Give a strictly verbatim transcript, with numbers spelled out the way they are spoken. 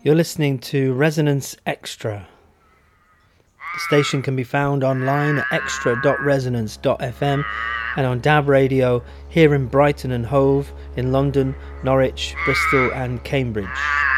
You're listening to Resonance Extra. The station can be found online at extra dot resonance dot f m and on D A B Radio here in Brighton and Hove, in London, Norwich, Bristol and Cambridge.